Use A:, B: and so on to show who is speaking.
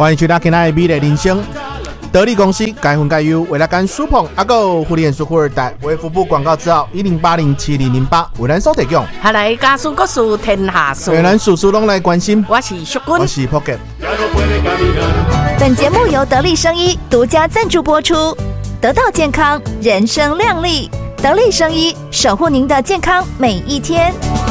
A: 欢迎去到今天的美丽人生。得力公司该分该优，为了跟苏鹏阿狗互联富二代为服务广告之后，10807008为咱所提供。
B: 下来家书国事天下事，
A: 为咱事事拢来关心。
B: 我是淑君，
A: 我是 Pocket。
C: 本节目由得力生医独家赞助播出。得到健康，人生亮丽。得力生医，守护您的健康每一天。